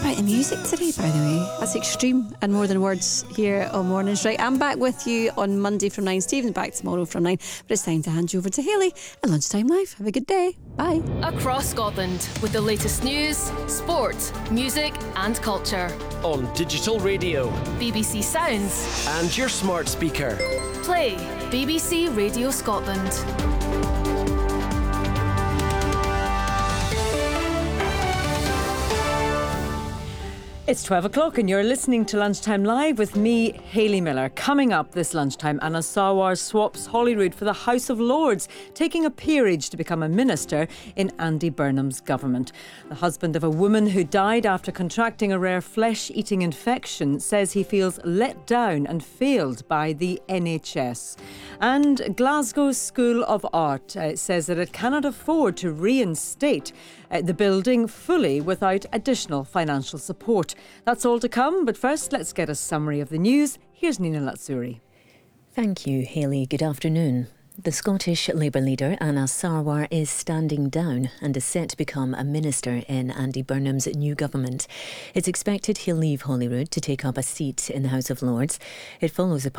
about the music today, by the way. That's extreme and more than words here on Morning Strike. I'm back with you on Monday from 9. Stephen's back tomorrow from 9. But it's time to hand you over to Hayley at Lunchtime Live. Have a good day. Bye. Across Scotland with the latest news, sport, music and culture. On digital radio, BBC Sounds and your smart speaker. Play BBC Radio Scotland. It's 12 o'clock and you're listening to Lunchtime Live with me, Hayley Miller. Coming up this lunchtime, Anna Sawar swaps Holyrood for the House of Lords, taking a peerage to become a minister in Andy Burnham's government. The husband of a woman who died after contracting a rare flesh-eating infection says he feels let down and failed by the NHS. And Glasgow's School of Art says that it cannot afford to reinstate the building fully without additional financial support. That's all to come, but first let's get a summary of the news. Here's Nina Latsuri. Thank you, Hayley. Good afternoon. The Scottish Labour leader Anna Sawar is standing down and is set to become a minister in Andy Burnham's new government. It's expected he'll leave Holyrood to take up a seat in the House of Lords. It follows a